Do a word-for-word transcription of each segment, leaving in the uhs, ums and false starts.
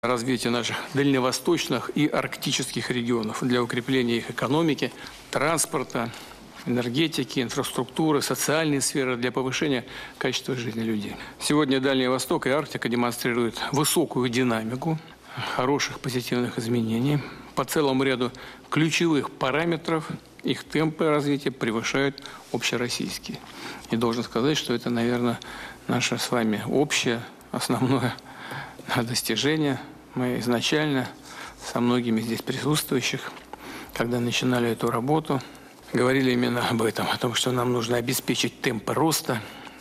развития наших дальневосточных и арктических регионов для укрепления их экономики, транспорта, энергетики, инфраструктуры, социальной сферы для повышения качества жизни людей. Сегодня Дальний Восток и Арктика демонстрируют высокую динамику, хороших позитивных изменений. По целому ряду ключевых параметров их темпы развития превышают общероссийские. И должен сказать, что это, наверное, наше с вами общее, основное достижение. Мы изначально со многими здесь присутствующих, когда начинали эту работу, говорили именно об этом, о том, что нам нужно обеспечить темпы роста,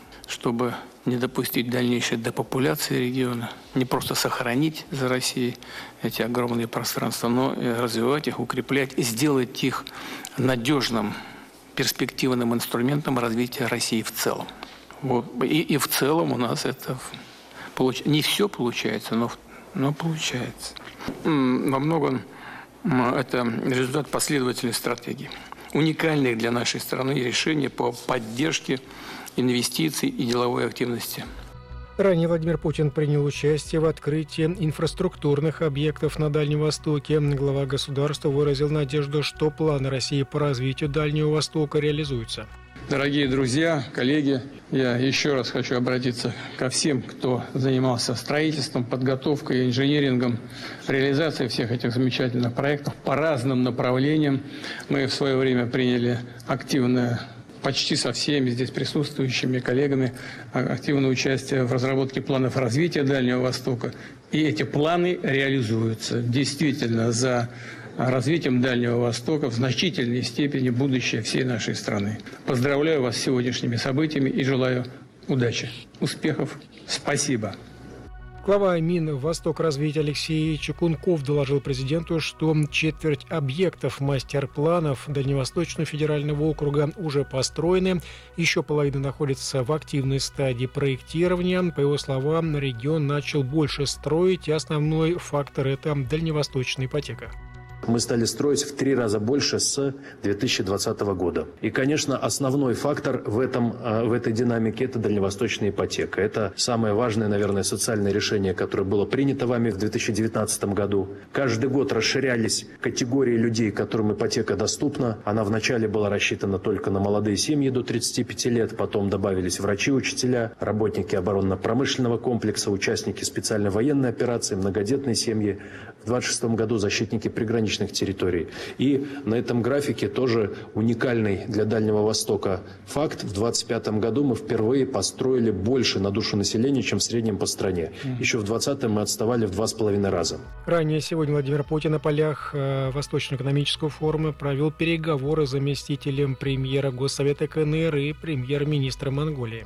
чтобы не допустить дальнейшей депопуляции региона, не просто сохранить за Россией эти огромные пространства, но и развивать их, укреплять и сделать их надежным, перспективным инструментом развития России в целом. Вот. И, и в целом у нас это получ... не все получается, но, но получается. Во многом это результат последовательной стратегии, уникальных для нашей страны решений по поддержке инвестиций и деловой активности. Ранее Владимир Путин принял участие в открытии инфраструктурных объектов на Дальнем Востоке. Глава государства выразил надежду, что планы России по развитию Дальнего Востока реализуются. Дорогие друзья, коллеги, я еще раз хочу обратиться ко всем, кто занимался строительством, подготовкой, инжинирингом, реализацией всех этих замечательных проектов по разным направлениям. Мы в свое время приняли активное почти со всеми здесь присутствующими коллегами активное участие в разработке планов развития Дальнего Востока. И эти планы реализуются. Действительно, за развитием Дальнего Востока в значительной степени будущее всей нашей страны. Поздравляю вас с сегодняшними событиями и желаю удачи, успехов. Спасибо. Глава Минвостокразвития Алексей Чекунков доложил президенту, что четверть объектов мастер-планов Дальневосточного федерального округа уже построены, еще половина находится в активной стадии проектирования. По его словам, регион начал больше строить, и основной фактор – это дальневосточная ипотека. Мы стали строить в три раза больше с две тысячи двадцатого года. И, конечно, основной фактор в, этом, в этой динамике – это дальневосточная ипотека. Это самое важное, наверное, социальное решение, которое было принято вами в две тысячи девятнадцатом году. Каждый год расширялись категории людей, которым ипотека доступна. Она вначале была рассчитана только на молодые семьи до тридцати пяти лет, потом добавились врачи, учителя, работники оборонно-промышленного комплекса, участники специальной военной операции, многодетные семьи. В двадцать шестом году защитники приграничных территорий. И на этом графике тоже уникальный для Дальнего Востока факт. В двадцать пятом году мы впервые построили больше на душу населения, чем в среднем по стране. Еще в двадцатом мы отставали в два с половиной раза. Ранее сегодня Владимир Путин на полях Восточно-экономического форума провел переговоры с заместителем премьера Госсовета КНР и премьер-министра Монголии.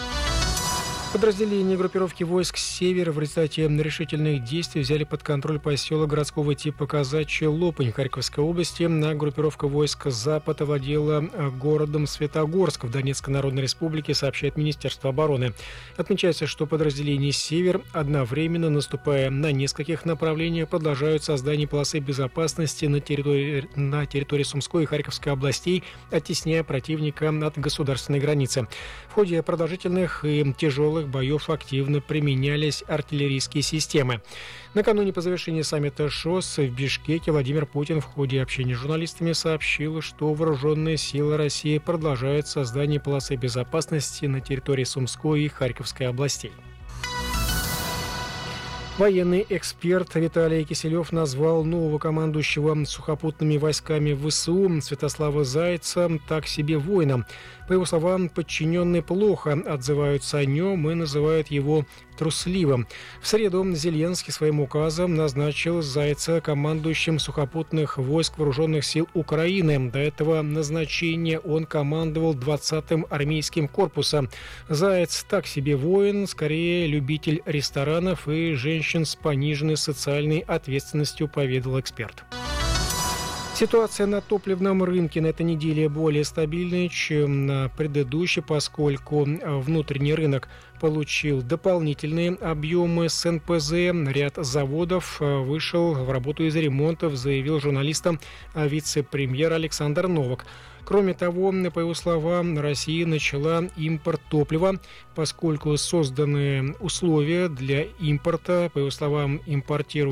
Подразделения группировки войск «Север» в результате решительных действий взяли под контроль поселок городского типа Казачья Лопань Харьковской области. А группировка войск «Запад» овладела городом Светогорск в Донецкой Народной Республике, сообщает Министерство обороны. Отмечается, что подразделения «Север», одновременно наступая на нескольких направлениях, продолжают создание полосы безопасности на территории, на территории Сумской и Харьковской областей, оттесняя противника от государственной границы. В ходе продолжительных и тяжелых боев активно применялись артиллерийские системы. Накануне по завершении саммита ШОС в Бишкеке Владимир Путин в ходе общения с журналистами сообщил, что вооруженные силы России продолжают создание полосы безопасности на территории Сумской и Харьковской областей. Военный эксперт Виталий Киселев назвал нового командующего сухопутными войсками ВСУ Святослава Зайца так себе воином. По его словам, подчиненные плохо отзываются о нем и называют его трусливым. В среду Зеленский своим указом назначил Зайца командующим сухопутных войск вооруженных сил Украины. До этого назначения он командовал двадцатым армейским корпусом. Заяц так себе воин, скорее любитель ресторанов и женщин с пониженной социальной ответственностью, поведал эксперт. Ситуация на топливном рынке на этой неделе более стабильная, чем на предыдущей, поскольку внутренний рынок получил дополнительные объемы с эн пэ зэ. Ряд заводов вышел в работу из ремонтов, заявил журналистам вице-премьер Александр Новак. Кроме того, по его словам, Россия начала импорт топлива, поскольку созданы условия для импорта, по его словам, импортируют